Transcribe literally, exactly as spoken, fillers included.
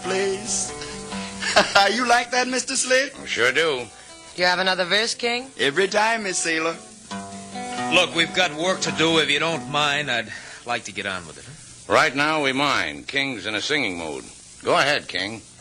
place. You like that, Mister Slick? I sure do. Do you have another verse, King? Every time, Miss Sailor. Look, we've got work to do. If you don't mind, I'd like to get on with it. Huh? Right now, we mind. King's in a singing mood. Go ahead, King.